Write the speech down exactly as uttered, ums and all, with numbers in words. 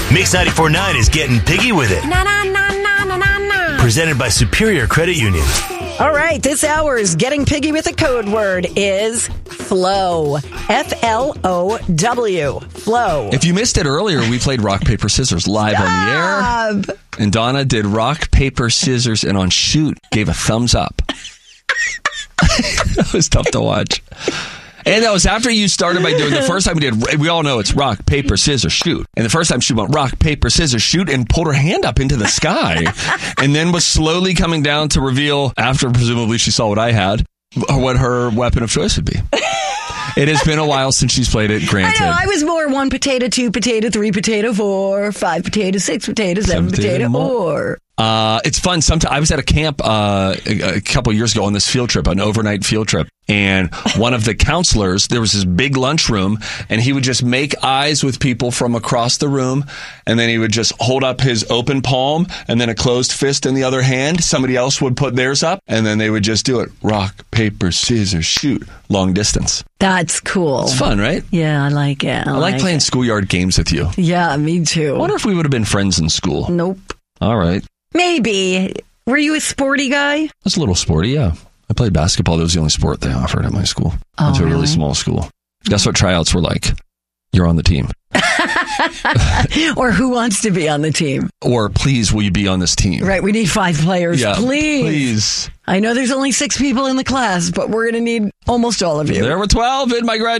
Mix ninety-four point nine is getting piggy with it. Na, na, na, na, na, na, na. Presented by Superior Credit Union. All right, this hour's Getting Piggy with a code word is flow. F L O W. Flow. If you missed it earlier, we played rock, paper, scissors live on the air. Stop. And Donna did rock, paper, scissors, and on shoot, gave a thumbs up. That was tough to watch. And that was after you started by doing the first time we did, we all know it's rock, paper, scissors, shoot. And the first time she went rock, paper, scissors, shoot, and pulled her hand up into the sky. And then was slowly coming down to reveal, after presumably she saw what I had, what her weapon of choice would be. It has been a while since she's played it, granted. I know, I was more one potato, two potato, three potato, four, five potato, six potato, seven, seven potato, or... Uh, it's fun. Sometimes I was at a camp uh, a, a couple years ago on this field trip, an overnight field trip, and one of the counselors, there was this big lunchroom, and he would just make eyes with people from across the room, and then he would just hold up his open palm and then a closed fist in the other hand. Somebody else would put theirs up, and then they would just do it. Rock, paper, scissors, shoot. Long distance. That's cool. It's fun, right? Yeah, I like it. I, I like, like playing it. schoolyard games with you. Yeah, me too. I wonder if we would have been friends in school. Nope. All right. Maybe. Were you a sporty guy? I was a little sporty, yeah. I played basketball. That was the only sport they offered at my school. Oh, Went to a really really? small school. Guess what tryouts were like? You're on the team. Or who wants to be on the team? Or please, will you be on this team? Right, we need five players, Yeah, please. please. I know there's only six people in the class, but we're going to need almost all of you. There were twelve in my grad